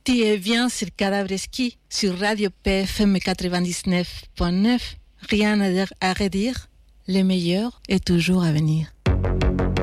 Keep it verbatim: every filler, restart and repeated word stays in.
Tu es bien sur Cadavreski, sur Radio P F M quatre-vingt-dix-neuf point neuf. Rien à, dire, à redire, le meilleur est toujours à venir.